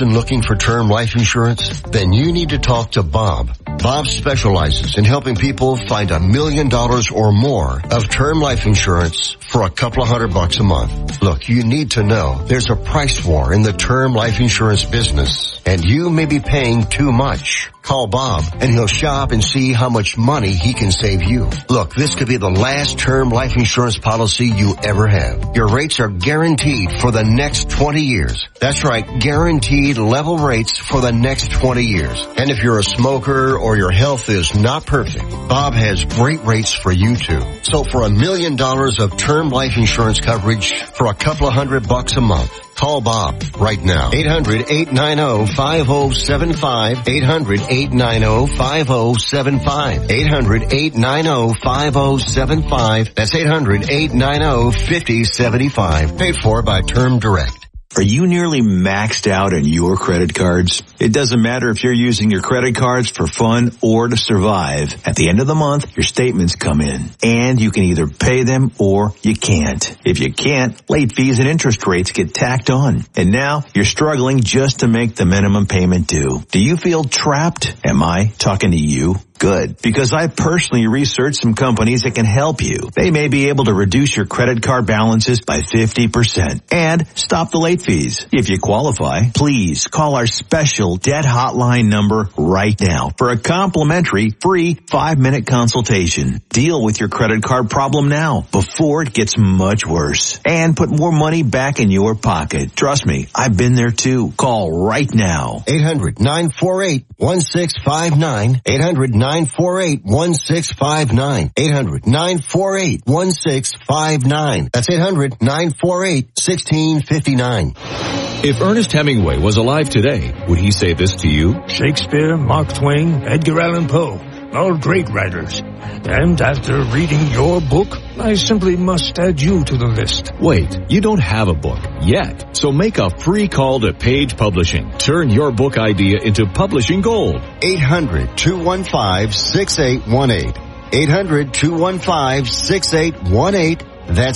often looking for term life insurance? Then you need to talk to Bob. Bob specializes in helping people find $1 million or more of term life insurance for a couple of $100 a month. Look, you need to know there's a price war in the term life insurance business, and you may be paying too much. Call Bob and he'll shop and see how much money he can save you. Look, this could be the last term life insurance policy you ever have. Your rates are guaranteed for the next 20 years. That's right, guaranteed level rates for the next 20 years. And if you're a smoker or your health is not perfect, Bob has great rates for you too. So for $1 million of term life insurance coverage for a couple of $100 a month, call Bob right now. 800-890-5075. 800-890-5075. 800-890-5075. That's 800-890-5075. Paid for by Term Direct. Are you nearly maxed out on your credit cards? It doesn't matter if you're using your credit cards for fun or to survive. At the end of the month, your statements come in, and you can either pay them or you can't. If you can't, late fees and interest rates get tacked on. And now you're struggling just to make the minimum payment due. Do you feel trapped? Am I talking to you? Good, because I personally researched some companies that can help you. They may be able to reduce your credit card balances by 50% and stop the late fees. If you qualify, please call our special debt hotline number right now for a complimentary free 5-minute consultation. Deal with your credit card problem now before it gets much worse and put more money back in your pocket. Trust me, I've been there too. Call right now. 800-948-1659. 800-948-1659. 800-948-1659. That's 800-948-1659. If Ernest Hemingway was alive today, would he say this to you? Shakespeare, Mark Twain, Edgar Allan Poe, all great writers. And after reading your book, I simply must add you to the list. Wait, you don't have a book yet, so make a free call to Page Publishing. Turn your book idea into publishing gold. 800-215-6818. 800-215-6818. That's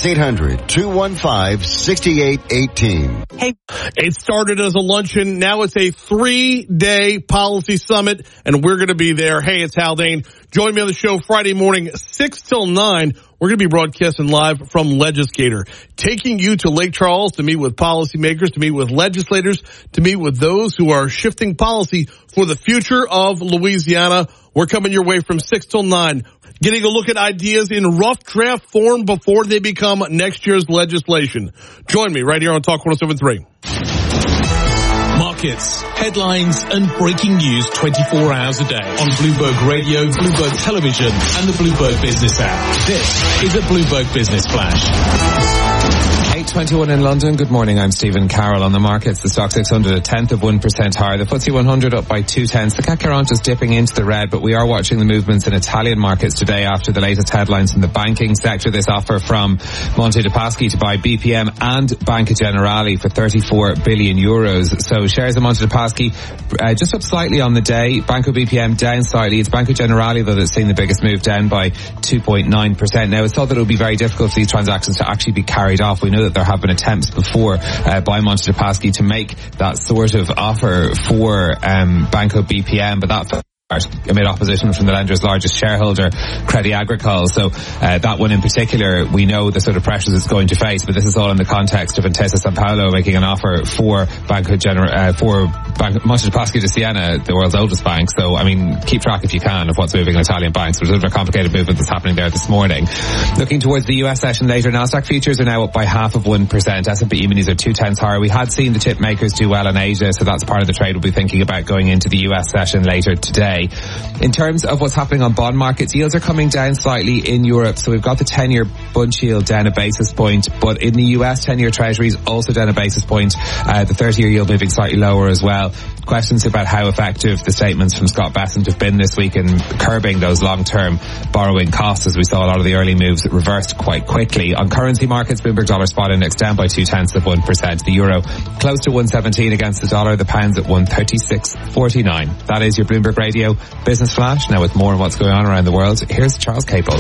800-215-6818. Hey, it started as a luncheon. Now it's a 3-day policy summit, and we're going to be there. Hey, it's Haldane. Join me on the show Friday morning, 6 till 9. We're going to be broadcasting live from Legislator, taking you to Lake Charles to meet with policymakers, to meet with legislators, to meet with those who are shifting policy for the future of Louisiana. We're coming your way from 6 till 9. Getting a look at ideas in rough draft form before they become next year's legislation. Join me right here on Talk 107.3. Markets, headlines, and breaking news 24 hours a day on Bloomberg Radio, Bloomberg Television, and the Bloomberg Business app. This is a Bloomberg Business Flash. 8:21 in London. Good morning. I'm Stephen Carroll. On the markets, the stock 600 0.1% higher. The FTSE 100 up by 0.2. The CAC 40 just dipping into the red, but we are watching the movements in Italian markets today after the latest headlines in the banking sector. This offer from Monte dei Paschi to buy BPM and Banca Generali for 34 billion euros. So shares of Monte dei Paschi just up slightly on the day. Banco BPM down slightly. It's Banca Generali though that's seen the biggest move, down by 2.9%. Now it's thought that it would be very difficult for these transactions to actually be carried off. We know that there have been attempts before by Monte dei Paschi to make that sort of offer for Banco BPM, but that amid opposition from the lender's largest shareholder, Crédit Agricole. So that one in particular, we know the sort of pressures it's going to face, but this is all in the context of Intesa Sanpaolo making an offer for Monte dei Paschi di Siena, the world's oldest bank. So, I mean, keep track if you can of what's moving in Italian banks. There's a bit of a complicated movement that's happening there this morning. Looking towards the US session later, Nasdaq futures are now up by 0.5%. S&P E-minis are 0.2 higher. We had seen the chip makers do well in Asia, so that's part of the trade we'll be thinking about going into the US session later today. In terms of what's happening on bond markets, yields are coming down slightly in Europe. So we've got the 10-year Bund yield down a basis point, but in the US, 10-year treasuries also down a basis point. The 30-year yield moving slightly lower as well. Questions about how effective the statements from Scott Bessent have been this week in curbing those long-term borrowing costs, as we saw a lot of the early moves reversed quite quickly. On currency markets, Bloomberg Dollar Spot Index down by 0.2%. The euro close to 117 against the dollar. The pound's at 136.49. That is your Bloomberg Radio Business Flash. Now with more on what's going on around the world, here's Charles Capel.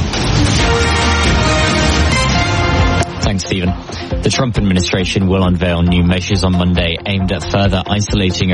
Thanks, Stephen. The Trump administration will unveil new measures on Monday aimed at further isolating